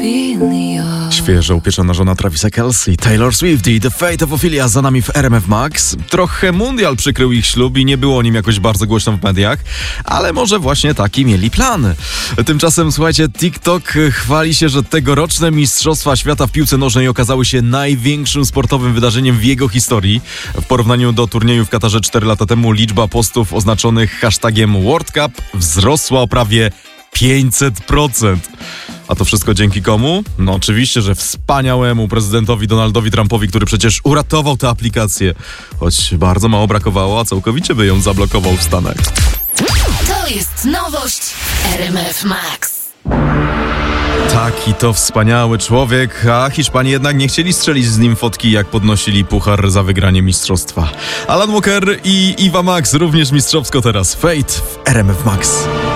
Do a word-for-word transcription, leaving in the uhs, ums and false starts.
Świeżo upieczona żona Travisa Kelce, Taylor Swift i The Fate of Ophelia za nami w R M F Max. Trochę mundial przykrył ich ślub i nie było o nim jakoś bardzo głośno w mediach, ale może właśnie taki mieli plan. Tymczasem, słuchajcie, TikTok chwali się, że tegoroczne Mistrzostwa Świata w piłce nożnej okazały się największym sportowym wydarzeniem w jego historii. W porównaniu do turnieju w Katarze cztery lata temu liczba postów oznaczonych hashtagiem World Cup wzrosła o prawie pięćset procent. A to wszystko dzięki komu? No oczywiście, że wspaniałemu prezydentowi Donaldowi Trumpowi, który przecież uratował tę aplikację. Choć bardzo mało brakowało, a całkowicie by ją zablokował w Stanach. To jest nowość R M F Max. Taki to wspaniały człowiek, a Hiszpanie jednak nie chcieli strzelić z nim fotki, jak podnosili puchar za wygranie mistrzostwa. Alan Walker i Eva Max również mistrzowsko teraz. Fate w R M F Max.